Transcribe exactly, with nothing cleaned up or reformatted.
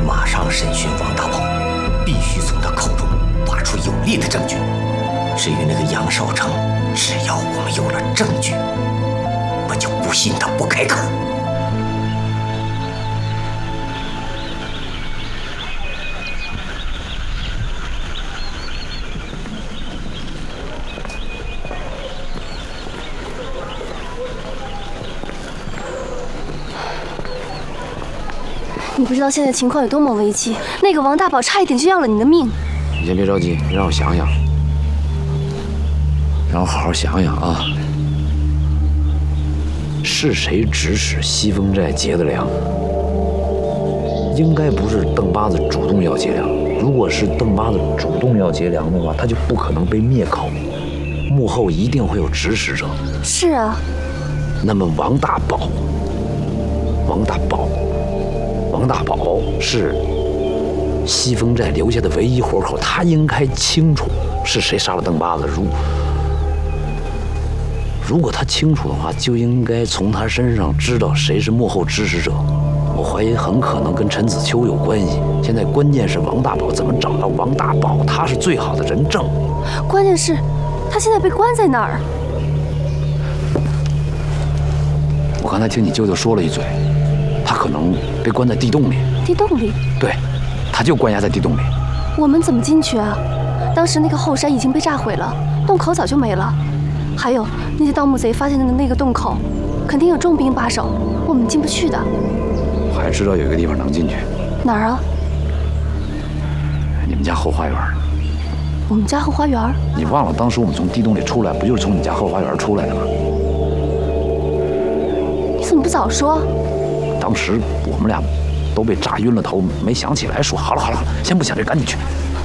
马上审讯王大宝，必须从他口中挖出有力的证据。至于那个杨少成，只要我们有了证据，我就不信他不开口。 你不知道现在情况有多么危急，那个王大宝差一点就要了你的命。 你先别着急，你让我想想，让我好好想想啊。是谁指使西风寨劫的粮？应该不是邓八子主动要劫粮。如果是邓八子主动要劫粮的话，他就不可能被灭口，幕后一定会有指使者。 是啊。 那么王大宝，王大宝。王大宝是西风寨留下的唯一活口，他应该清楚是谁杀了邓八子。如如果他清楚的话，就应该从他身上知道谁是幕后指使者。我怀疑很可能跟陈子秋有关系。现在关键是王大宝怎么找到王大宝，他是最好的人证。 关键是，他现在被关在哪儿？ 我刚才听你舅舅说了一嘴。他可能被关在地洞里。 地洞里？ 对，他就关押在地洞里。 我们怎么进去啊？当时那个后山已经被炸毁了，洞口早就没了。还有那些盗墓贼发现的那个洞口，肯定有重兵把守，我们进不去的。 我还知道有一个地方能进去。 哪儿啊？ 你们家后花园。 我们家后花园？ 你忘了当时我们从地洞里出来，不就是从你家后花园出来的吗？ 你怎么不早说？ 当时我们俩都被炸晕了头，没想起来说。好了好了，先不想这，赶紧去。